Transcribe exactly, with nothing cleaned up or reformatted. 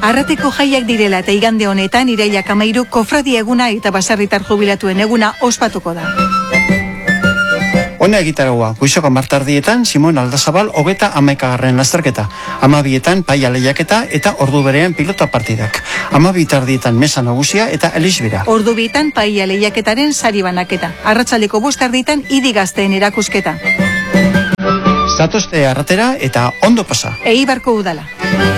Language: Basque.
Arrateko jaiak direla eta igande honetan irailak hamairu kofradia eguna eta baserritar jubilatuen eguna ospatuko da. Hona egitaragua, goizoko martardietan Simon Aldazabal hogeta hamaikagarren lasterketa, hamabietan paia lehiaketa eta ordu berean pilota partidak. Hamabitardietan mesa nagusia eta elisbira. Ordu bietan paia lehiaketaren sari banaketa. Arratsaldeko bost erdietan idi gazteen erakusketa. Zatozte arratera eta ondo pasa. Eibarko udala.